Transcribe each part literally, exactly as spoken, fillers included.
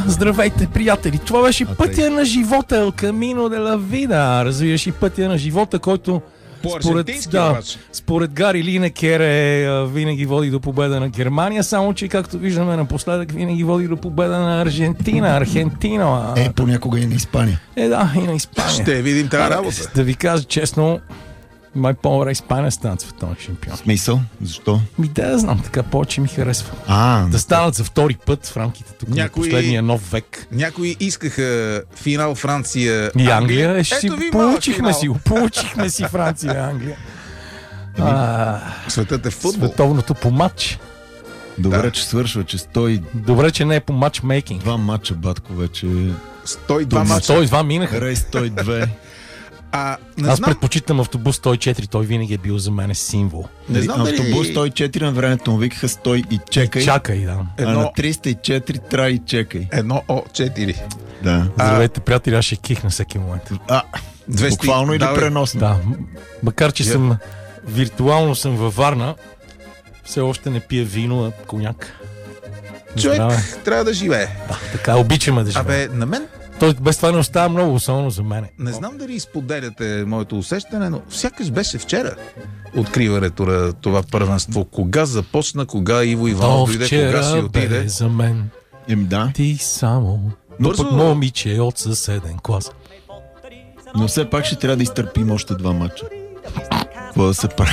Здравейте, приятели! Това беше пътя на живота, El Camino de la Vida. Разбираш и пътя на живота, който според, да, според Гари Линекер е, винаги води до победа на Германия, само че, както виждаме напоследък, винаги води до победа на Аржентина. Аргентина. Е, понякога и на Испания. Е, да, и на Испания. Ще видим тази работа. Да ви кажа честно, май по-добре Испания стана световен шампион. Смисъл? Защо? Ми да, знам, така повече ми харесва. А, да станат за втори път в рамките тук някои, на последния нов век. Някои искаха финал Франция и Англия. Е, си ви получихме си, получихме си Франция и Англия. А, Светът е футбол. Световното по матч. Добре, да. че свършва, че сто... Добре, че не е по матчмейкинг. Два матча, батко, вече... сто и два матча. сто и два минаха. Рей сто и две. А, не Аз знам... предпочитам автобус сто и четири, той винаги е бил за мен символ. Не знам дали... Автобус сто и четири на времето му викаха стой и чекай. Чакай, да. Едно... А на триста и четири трай и чекай. Едно О четири. Да. Здравейте, приятели, аз ще ких на всеки момент. А, двеста... буквално или преносно? Да, макар че yeah. съм виртуално съм във Варна, все още не пия вино, а коняк. Човек Здраве. Трябва да живее. Да, така, обичаме да живее. Абе, на мен... Той без това не остава много, особено за мене. Не знам дали споделяте моето усещане, но сякаш беше вчера откриването на това първенство. Кога започна, кога Иво Иванов дойде, кога си отиде. За мен. Им да. Ти само. Но Бързо... пък момиче от съседен клас. Но все пак ще трябва да изтърпим още два матча. Какво да се прави?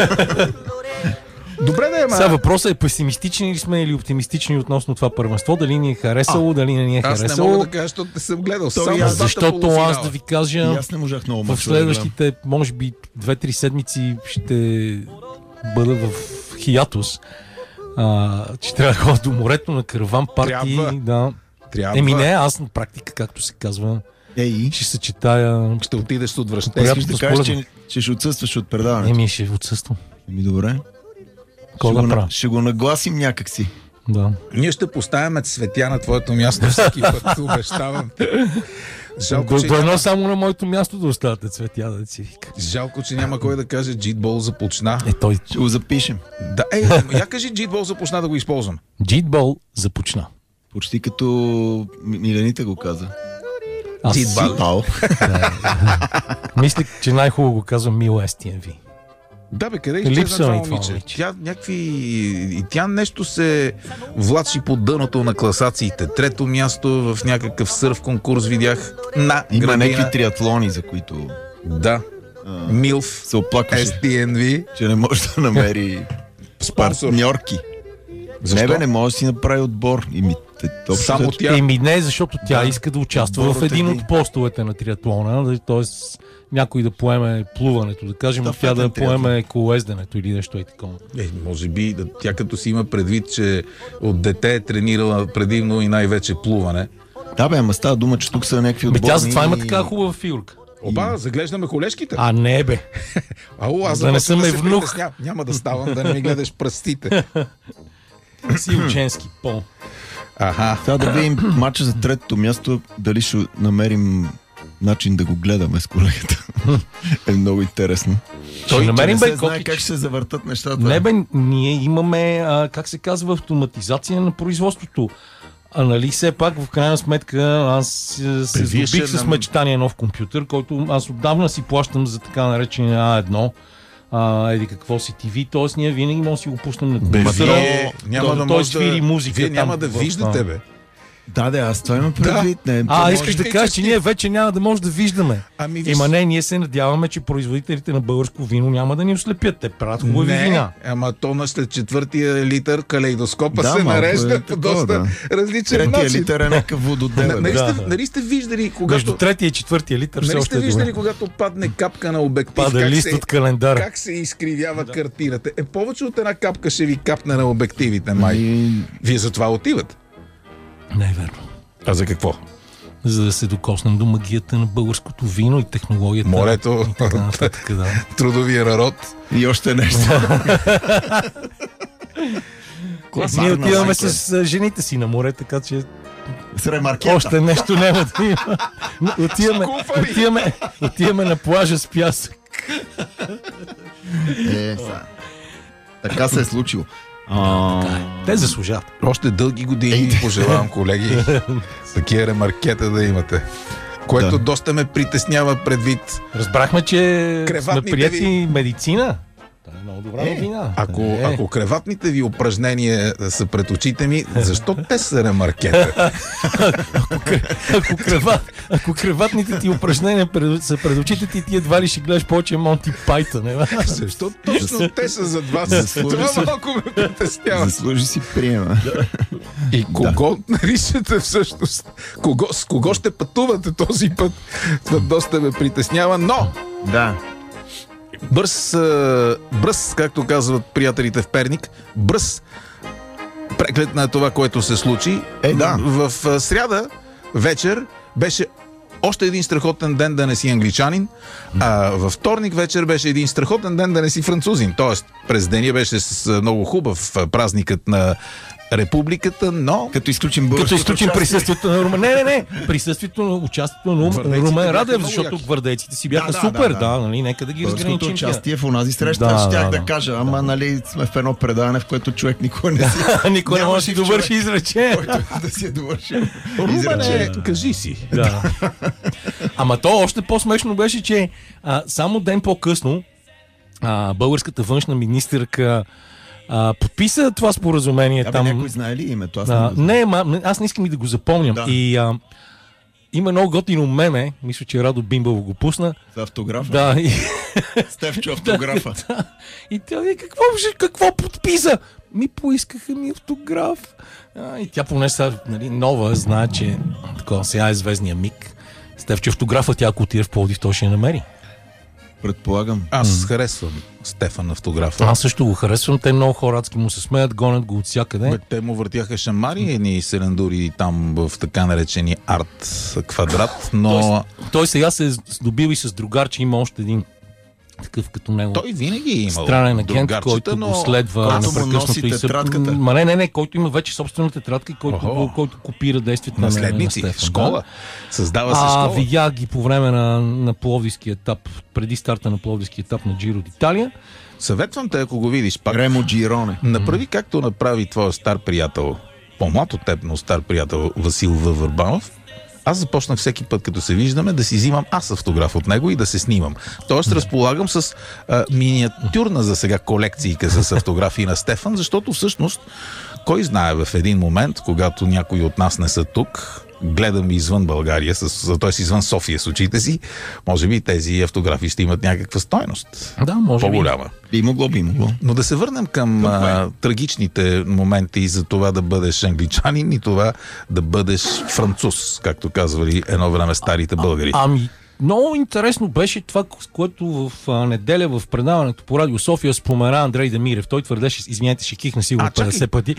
Добре да е, ма... Сега въпросът е песимистични ли сме или оптимистични относно това първенство, дали ни е харесало, а, дали не ни е харесало. Аз не мога да кажа, защото не съм гледал. Само аз, защото аз да ви кажа, аз не можах много в следващите, да може би, две-три седмици ще бъда в хиатус. А, че трябва да ходя до морето на караван парти. Трябва. Да. Трябва. Еми не, аз на практика, както се казва, Ей. ще съчетая... Ще отидеш от връщане. Искаш да кажеш, че, че ще отсъстваш от предаването. Еми ще отсъствам. Еми добре. Ще го, да ще го нагласим някакси. Да. Ние ще поставяме цветя на твоето място всеки път, обещавам. Жалко, че няма... само на моето място да оставате цветя, да си вика. Жалко, че няма кой да каже джитбол започна. Е, той... Ще го запишем. Да, е, я кажи джитбол започна да го използвам. Джитбол започна. Почти като Милените го каза. Аз... Джитбол. Мисля, че най-хубаво го казвам Мил Ес Ти Ем Ви. Да бе, къде изчезна това момиче? Тя някакви... И тя нещо се влачи по дъното на класациите. Трето място в някакъв сърф конкурс видях на Има градина. някакви триатлони, за които... Да. Милф. Се оплакваше. Ес Ти Ен Ви. Че не може да намери партньорки. Защо? Не бе, не може да си направи отбор. И ми, те, Само тя... Еми не, защото тя да. иска да участва Отборът в един е... от постовете на триатлона, т.е. някой да поеме плуването, да кажем, а тя да поеме колоезденето или нещо и такова. Е, може би, да, тя като си има предвид, че от дете е тренирала предимно и най-вече плуване. Да бе, ама става дума, че тук са някакви отборни... Бе, тя затова има така хубава фигурка. Оба, и... заглеждаме колешките. А не бе. Ало, аз да не съм да е внук. Няма, няма да ставам, да не ми гледаш пръстите. Си ученски пол. Аха. Сега да видим матча за третото място, дали ще намерим начин да го гледаме с колегата. Е много интересно. Ще Той, намерим, бе, бе, знае как ще се завъртат нещата. Не бе, ние имаме, а, как се казва, автоматизация на производството. А нали все пак, в крайна сметка, аз се здобих с мечтания нов компютър, който аз отдавна си плащам за така наречения А едно. А, еди какво си Ти Ви, т.е. ние винаги може да си го пуснем на компютъра. Няма да може да... музика. Вие няма да в... виждате, бе. Да, да, аз това имам предвид. Да. Не, а, искаш да кажеш, че ние вече няма да може да виждаме. Ами, виж... Има не, ние се надяваме, че производителите на българско вино няма да ни ослепят. Те правят хубави не, вина. Ама то на след четвъртия литър калейдоскопа да, се нарежда е по доста да. различен Третия начин. Третия литър е някакъв вододел. Нали сте, нали сте виждали, когато... Между третия и четвъртия литър все нали още сте е виждали, добре. когато падне капка на обектив, Пада как, лист се, от календара. как се изкривява да. картината. Е, повече от една капка ще ви капне на обективите, май. И... Вие за това отивате? Не е верно. А за какво? За да се докоснем до магията на българското вино и технологията. Морето, и така, нататък, да. трудовия народ. И още нещо. Ние отиваме с жените си на море, така че с ремаркета. Още нещо няма да има. Отиваме, отиваме, отиваме на плажа с пясък. Е, са. Така се е случило. А, така е. Те заслужават. Още дълги години ви пожелавам, колеги, такива ремаркета да имате. Което да. доста ме притеснява предвид. Разбрахме, че сме прияти ви... медицина. Това е много добра е, новина. Ако, е. ако креватните ви упражнения са пред очите ми, защо те са ремаркета? ако, ако, креват, ако креватните ти упражнения пред, са пред очите ти, ти едва ли ще гледаш повече Монти Пайтън. Защо точно те са зад вас? Това се... малко ме притеснява. Заслужи си приема. И кого да. наричате всъщност? Кого, с кого ще пътувате този път? Това доста ме притеснява, но... Да. Бърз, бърз, както казват приятелите в Перник, бърз преглед на това, което се случи. Е, да. В сряда вечер беше още един страхотен ден да не си англичанин, а във вторник вечер беше един страхотен ден да не си французин. Тоест, през деня беше с много хубав празникът на републиката, но... Като изключим българското Като изключим присъствието на Румен... Не, не, не! Присъствието на участието на Румен Радев, защото гвардейците си бяха да, супер, да, да, да, нали, нека да ги разграничим. Участие в онази среща, да, щях да, да кажа, ама, да. нали, сме в едно предаване, в което човек никой не си... никой не може да си довърши изречение. Който да си е довършил изречение. Кажи си. Да. Ама то още по-смешно беше, че а, само ден по-късно а, българската външна министърка А, подписа това споразумение. Да, там. Някой знае ли името? Аз а, не, не, ма, аз не искам и да го запомням. Да. И а, има много готино меме, мисля, че Радо Бимбаво го пусна. За автографа? Да. И... Стефчо автографа. Да, да. И тя ви, какво, какво подписа? Ми поискаха ми автограф. А, и тя поне са нали, нова, знае, че такова сега е звездния миг. Стефчо автографа, тя ако отиде в Пловдив, той ще я намери. Предполагам. Аз mm. харесвам Стефан автографа. Аз също го харесвам. Те много хора адски му се смеят, гонят го от всякъде. Бе, те му въртяха шамари едни селендури там в така наречени арт квадрат, но... Той, той сега се здобил и с другар, че има още един такъв като него. Той винаги е имал странен агент, който но... го следва непрекъснато и съп... Ма не, не, не, който има вече собствена тетрадка и който, го, който копира действията на наследници, на Стефан. Школа. Да? Създава се а, школа. Видях ги по време на, на пловдивския етап, преди старта на пловдивския етап на Джиро d'Italia. Съветвам те, ако го видиш пак. Ремо Джироне. Направи както направи твоя стар приятел, по-млад от теб, но стар приятел Васил В. Върбанов. Аз започнах всеки път, като се виждаме, да си взимам аз автограф от него и да се снимам. Тоест, разполагам с а, миниатюрна за сега колекцийка с автографии на Стефан, защото всъщност, кой знае в един момент, когато някои от нас не са тук, гледам извън България, т.е. извън София с очите си, може би тези автографии ще имат някаква стойност. Да, може по-голяма. Би могло, би могло. Но да се върнем към а, трагичните моменти за това да бъдеш англичанин и това да бъдеш француз, както казвали едно време старите българи. А, ами, много интересно беше това, което в а, неделя в предаването по Радио София спомена Андрей Демирев. Той твърдеше, извиняйте, ще кихна сигурно петдесет пъти.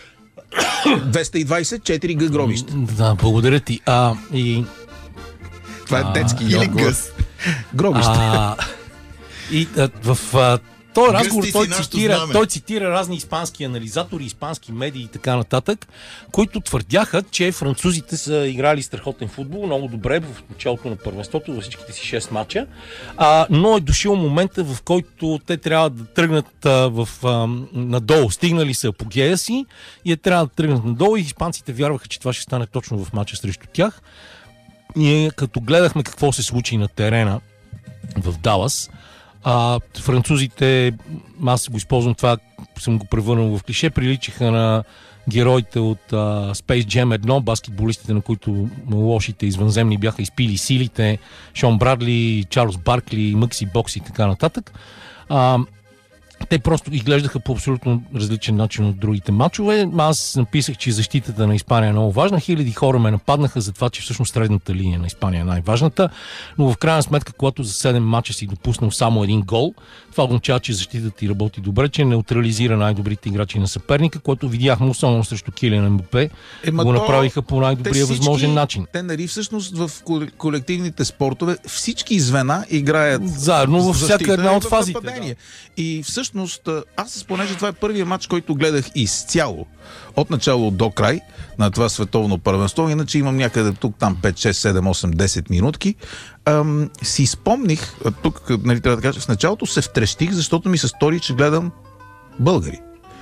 двеста и двадесет и четири г гробища. Да, благодаря ти. А, и... Това е детски или гъс. Гробища. А, и а, в а, този разговор той цитира, той цитира разни испански анализатори, испански медии и така нататък, които твърдяха, че французите са играли страхотен футбол, много добре в началото на първенството, във всичките си шест мача, а, но е дошъл момента, в който те трябва да тръгнат а, в, а, надолу. Стигнали са апогея си и е трябва да тръгнат надолу и испанците вярваха, че това ще стане точно в мача срещу тях. Ние като гледахме какво се случи на терена в Далас, А, французите, аз го използвам това, съм го превърнал в клише, приличаха на героите от а, Space Jam едно, баскетболистите, на които лошите извънземни бяха изпили силите, Шон Брадли, Чарлз Баркли, Мъкси Бокс и така нататък. А, те просто изглеждаха по абсолютно различен начин от другите мачове. Аз написах, че защитата на Испания е много важна. Хиляди хора ме нападнаха за това, че всъщност средната линия на Испания е най-важната. Но в крайна сметка, когато за седем мача си допуснал само един гол, това означава, че защитата ти работи добре, че неутрализира най-добрите играчи на съперника, което видяхме особено срещу Килиан Ембапе. Ема го направиха по най-добрия всички, възможен начин. Те, нали, всъщност в колективните спортове всички звена играят заедно във всяка една от фазите. Да. И всъщност, аз, понеже това е първият матч, който гледах изцяло, от начало до край на това световно първенство, иначе имам някъде тук там пет, шест, седем, осем, десет минутки, ам, си спомних, тук, нали, трябва да кажа, в началото се втрещих, защото ми се стори, че гледам българи.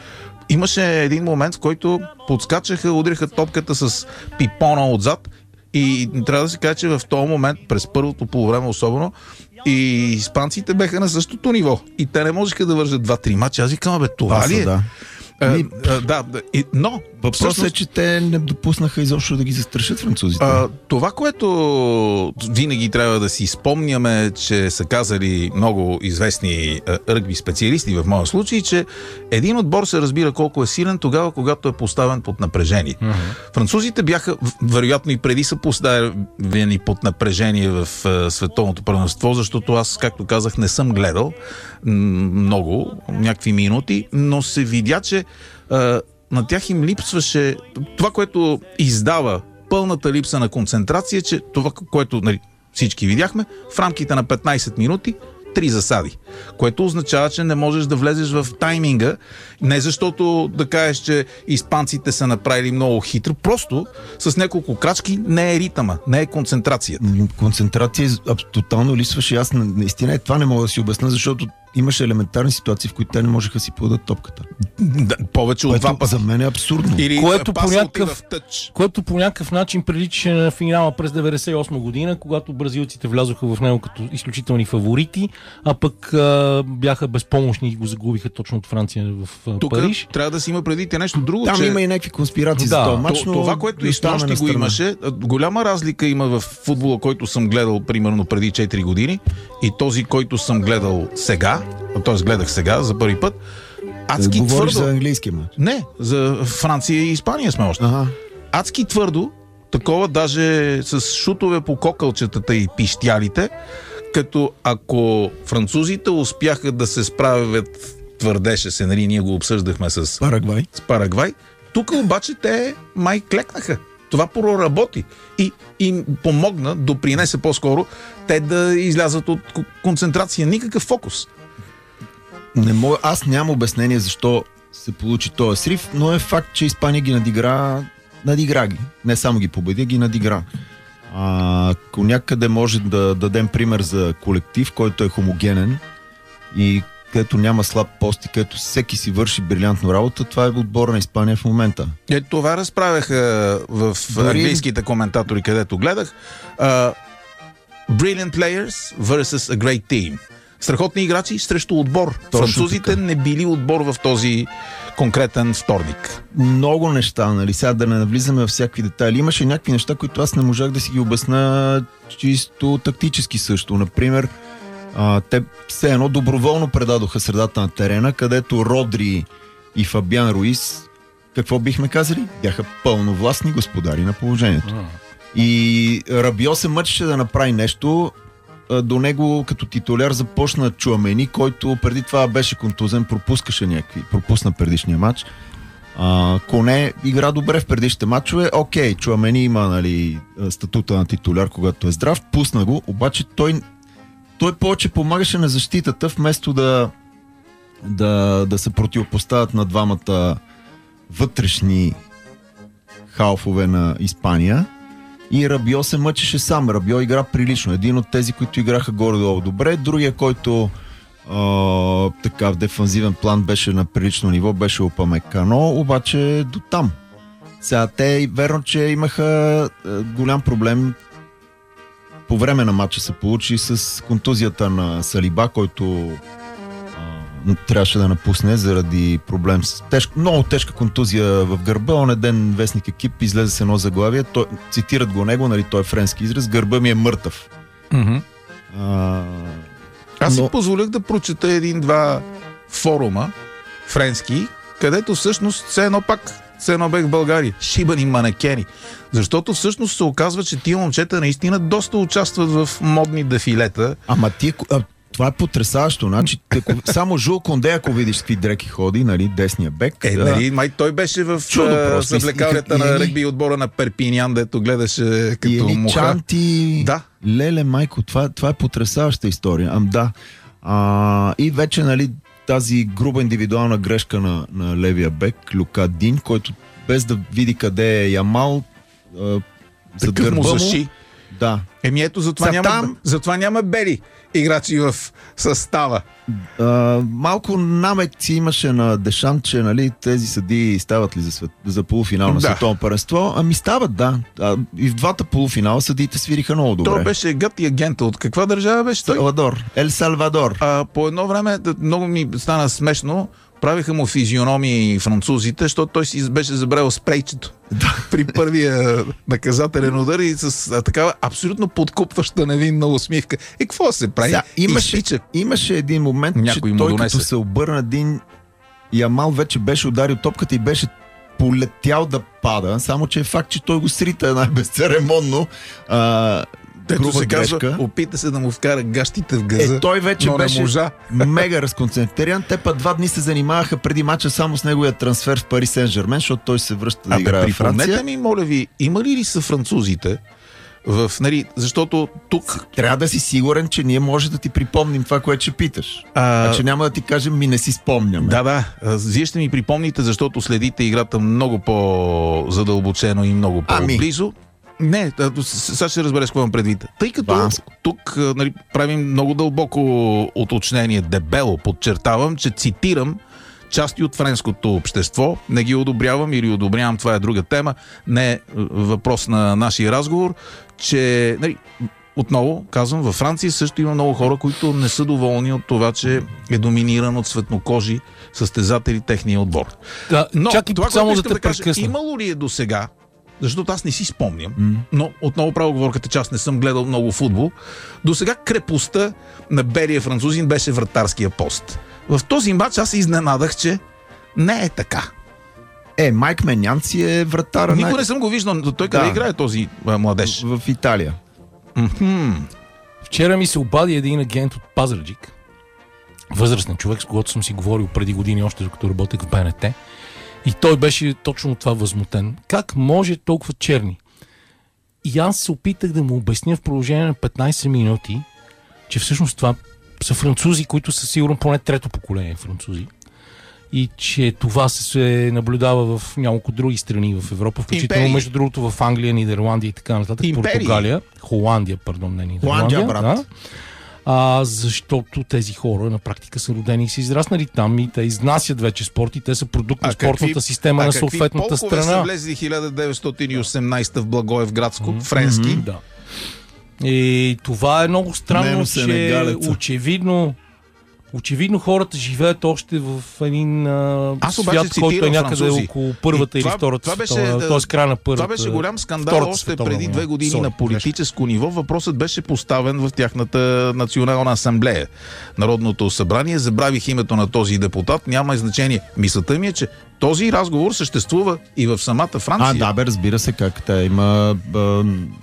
имаше един момент, в който подскачаха, удриха топката с пипона отзад и трябва да се каже, че в този момент, през първото полувреме особено, и испанците беха на същото ниво. И те не можеха да вържат два-три мача. Аз викам, бе, това ли е? Да. А, Ми... а, да, и, но въпросът всъщност... е, че те не допуснаха изобщо да ги застрашат французите. А, това, което винаги трябва да си спомняме, че са казали много известни а, ръгби специалисти в моя случай, че един отбор се разбира колко е силен тогава, когато е поставен под напрежение. Uh-huh. Французите бяха, вероятно и преди са поставени под напрежение в а, световното първенство, защото аз, както казах, не съм гледал м- много, някакви минути, но се видя, че а, на тях им липсваше това, което издава пълната липса на концентрация, че това, което, нали, всички видяхме, в рамките на петнайсет минути три засади, което означава, че не можеш да влезеш в тайминга, не защото да кажеш, че испанците са направили много хитро, просто с няколко крачки не е ритъма, не е концентрацията. Концентрация тотално липсваше. Аз наистина това не мога да си обясня, защото имаше елементарни ситуации, в които те не можеха си подадат топката. Да, повече от два пъти. За мен е абсурдно. Или което по, някакъв, тъч. което по някакъв начин прилича на финала през деветдесет и осма година, когато бразилците влязоха в него като изключителни фаворити, а пък а, бяха безпомощни и го загубиха точно от Франция в а, Тук Париж. Трябва да си има преди нещо друго. Там че... има и някакви конспирации да, за този мач, но това, което и снощи го имаше, голяма разлика има в футбола, който съм гледал примерно преди четири години и този, който съм гледал сега, т.е. гледах сега за първи път. Адски говориш твърдо. За английски мач? Не, за Франция и Испания сме още. Ага. Адски твърдо, такова даже с шутове по кокълчетата и пищялите, като ако французите успяха да се справят, твърдеше се, нали, ние го обсъждахме с Парагвай. с Парагвай. Тук обаче те май клекнаха. Това проработи и им помогна, допринесе по-скоро те да излязат от концентрация. Никакъв фокус. Не мога, аз нямам обяснение защо се получи този срив, но е факт, че Испания ги надигра, надигра ги. Не само ги победи, ги надигра. А, ако някъде може да дадем пример за колектив, който е хомогенен и където няма слаб пост и където всеки си върши брилянтно работа, това е отбора на Испания в момента. Е, това разправяха в Дори... английските коментатори, където гледах. Uh, brilliant players versus a great team. Страхотни играчи срещу отбор. Точно Французите така. Не били отбор в този конкретен вторник. Много неща, нали? Сега да не навлизаме във всякакви детайли. Имаше някакви неща, които аз не можах да си ги обясна чисто тактически също. Например, а, те все едно доброволно предадоха средата на терена, където Родри и Фабиан Руис, какво бихме казали? Бяха пълновластни господари на положението. И Рабио се мъчеше да направи нещо. До него като титуляр започна Чуамени, който преди това беше контузен, пропускаше някакви, пропусна предишния матч. А, Коне игра добре в предишните матчове. Окей, Чуамени има, нали, статута на титуляр, когато е здрав, пусна го, обаче той, той повече помагаше на защитата, вместо да, да, да се противопоставят на двамата вътрешни халфове на Испания. И Рабио се мъчеше сам. Рабио игра прилично. Един от тези, които играха горе-долу добре. Другия, който а, така в дефанзивен план беше на прилично ниво, беше Упамекано, обаче до там. Сега те, верно, че имаха а, голям проблем. По време на матча се получи с контузията на Салиба, който а, трябваше да напусне заради проблем с тежка, много тежка контузия в гърба. Оне ден вестник Екип излезе с едно заглавие. Той, цитират го него, нали, той е френски израз. Гърба ми е мъртъв. Mm-hmm. А, Аз но... си позволях да прочета един-два форума френски, където всъщност все едно пак все едно бех в България. Шибани манекени. Защото всъщност се оказва, че тия момчета наистина доста участват в модни дефилета. Ама ти... А... Това е потресаващо. Значи, само Жул Конде, ако видиш какви дреки ходи, нали, десния бек. Е, да. нали, май той беше в съблекалията на ръгби отбора на Перпинян, дето гледаше като муха. Чанти... Да. Леле, майко, това, това е потресаваща история. Ам да. А, и вече, нали, тази груба индивидуална грешка на, на левия бек, Люка Дин, който без да види къде е Ямал, а, зад гърба му, Да. Еми ето, затова, Са, няма, там... затова няма бели играчи в състава. А, малко намеци имаше на Дешан, че нали, тези съдии стават ли за, свет... за полуфинал на Да. световно първенство? Ами стават, да. А, и в двата полуфинала съдиите свириха много добре. Той беше гът и агент. От каква държава беше той? Салвадор. Ел Салвадор. А, по едно време много ми стана смешно. Правиха му физиономии французите, защото той си беше забравил спрейчето при първия наказателен удар и с а, такава абсолютно подкупваща невинна усмивка. И какво се прави? Сега, имаше, Изтича. имаше един момент, Някой че му той донесе. като се обърна един Ямал вече беше ударил топката и беше полетял да пада, само че е факт, че той го срита най-безцеремонно. А, Дето груба се казва, грешка. опита се да му вкара гащите в газа, Е, той вече но не беше можа. мега разконцентриран. Те па два дни се занимаваха преди мача само с неговия трансфер в Пари Сен-Жермен, защото той се връща да Абе, играе в припомнете Франция. ми, моля ви, има ли ли са французите в, нали, защото тук... Трябва да си сигурен, че ние може да ти припомним това, което ще питаш. А... А че няма да ти кажем, ми не си спомняме. Да, да. А, Вие ще ми припомните, защото следите играта много по-задълбочено и много по-близо. Не, а, с- сега ще разбереш какво имам предвид. Тъй като Банско. тук а, нали, правим много дълбоко уточнение, дебело подчертавам, че цитирам части от френското общество. Не ги одобрявам или одобрявам, това е друга тема. Не е въпрос на нашия разговор, че нали, отново казвам, във Франция също има много хора, които не са доволни от това, че е доминиран от светнокожи състезатели техния отбор. Да, Но чакай това, само което да искам те кажа, прекъсна. имало ли е до сега, защото аз не си спомням, М. но отново правя оговорката, че аз не съм гледал много футбол, до сега крепостта на белия французин беше вратарския пост. В този матч аз се изненадах, че не е така. Е, Майк Менян си е вратара Никога най- не съм го виждал, но той къде Да. играе този а, младеж? в Италия. Мхм. Вчера ми се обади един агент от Пазарджик, възрастен човек, с когото съм си говорил преди години, още докато работех в БНТ. И той беше точно от това възмутен. Как може толкова черни? И аз се опитах да му обясня в продължение на петнайсет минути, че всъщност това са французи, които са сигурно поне трето поколение французи. И че това се, се наблюдава в няколко други страни в Европа, включително Империи. между другото в Англия, Нидерландия и така нататък, Империи. Португалия, Холандия, пардон, не Нидерландия. Холандия, брат. Да. А, защото тези хора на практика са родени и са израснали там и те изнасят вече спорт и те са продукт на спортната система а на какви съответната полкове страна. са влезли хиляда деветстотин и осемнайсета в Благоевградско, френски? Да. И това е много странно, Нено че сенегалеца. очевидно очевидно хората живеят още в един а, Аз обаче свят, който е цитирам някъде французи. около първата И или това- втората това беше, световна, т.е. края на първата. Това беше голям скандал втората още световна преди война. две години Sorry, на политическо ниво. Въпросът беше поставен в тяхната национална асамблея. Народното събрание. Забравих името на този депутат. Няма значение. Мисълта ми е, че този разговор съществува и в самата Франция. А, да, бе, разбира се как. Та има а,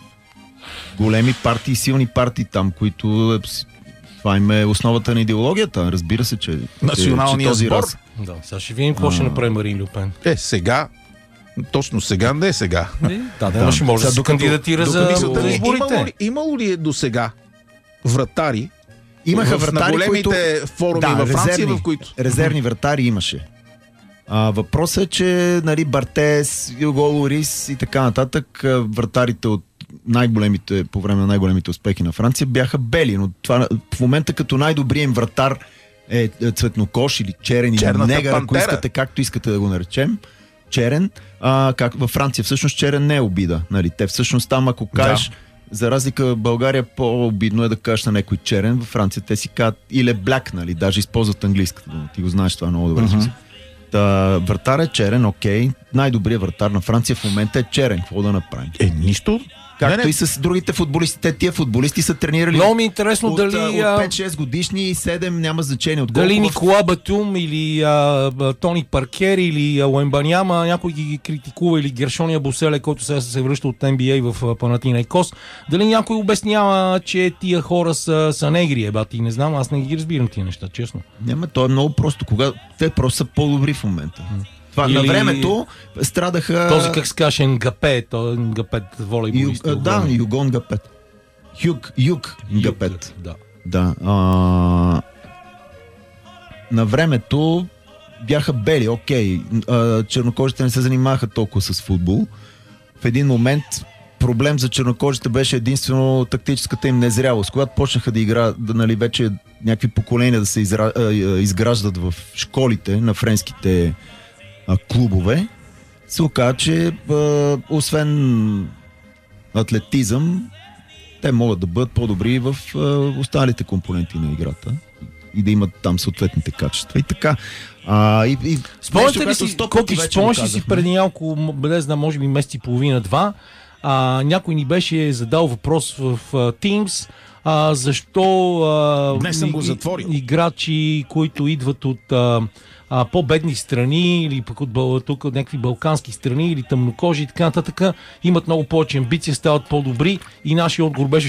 големи партии, силни партии там, които е, с- това им е основата на идеологията. Разбира се, че, Националният че този сбор. раз... Да, сега ще видим какво ще направи Марин Люпен. Е, сега, точно сега, не е сега. Да, да, ще може да Сега, се докато- кандидатира докато за, Мисълта за ми е, имало изборите. ли, имало ли е до сега вратари Имаха в, вратари, на големите които... форуми Да, във Франция, резервни, в които... резервни вратари имаше. А, въпросът е, че нали, Бартес, Юго Лорис и така нататък, а, вратарите от най-големите, по време на най-големите успехи на Франция бяха бели, но това, в момента като най-добрият им вратар е е цветнокош или черен или Черната негър, ако пантера. искате, както искате да го наречем, черен, а, как във Франция всъщност черен не е обида. Нали? Те всъщност там, ако кажеш, за разлика в България, по-обидно е да кажеш на някой черен, във Франция те си казват или бляк, нали? Даже използват английската дума. Ти го знаеш това много добре. Мгм. Та, вратар е черен, окей. Най-добрият вратар на Франция в момента е черен. Какво да направим? Е, нищо. Както Не, не. и с другите футболисти. Те тия футболисти са тренирали Много ми е интересно от, дали, а, а, от пет-шест годишни и седем, няма значение. От дали колко в- Никола Батум или а, а, Тони Паркер или а, Уембаняма, някой ги критикува, или Гершония Боселе, който сега се връща от Н Б А в а, Панатинайкос, дали някой обяснява, че тия хора са, са негри, ебати, не знам, аз не ги разбирам тия неща, честно. Няма, то е много просто. Кога... Те просто са по-добри в момента. Това, Или- На времето страдаха... Този как се каже Нгапе, то Нгапе волейболист. Ю... Да, Югон Гапет. Юг, Юг Гапет. Да. Да. А... На времето бяха бели, окей. А, чернокожите не се занимаваха толкова с футбол. В един момент проблем за чернокожите беше единствено тактическата им незрялост. Когато почнаха да играят, да, нали, вече някакви поколения да се изра... изграждат в школите на френските а, клубове, се оказа, че а, освен атлетизъм, те могат да бъдат по-добри в а, останалите компоненти на играта и да имат там съответните качества. И така. А, и, и спомняте ли си, колко спомняш си преди няколко, не знам, може би месец и половина-два, а, някой ни беше задал въпрос в, в Teams, а, защо а, днес съм го затворил. Играчи, които идват от а, а, по-бедни страни или пък от, тук, от някакви балкански страни или тъмнокожи и така нататък, имат много повече амбиция, стават по-добри и нашия отговор беше: